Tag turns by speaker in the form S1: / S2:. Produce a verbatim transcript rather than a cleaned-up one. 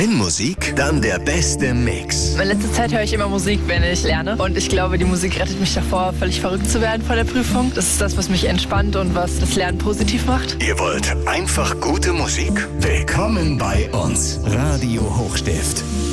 S1: Wenn Musik, dann der beste Mix.
S2: In letzter Zeit höre ich immer Musik, wenn ich lerne. Und ich glaube, die Musik rettet mich davor, völlig verrückt zu werden vor der Prüfung. Das ist das, was mich entspannt und was das Lernen positiv macht.
S1: Ihr wollt einfach gute Musik? Willkommen bei uns. Radio Hochstift.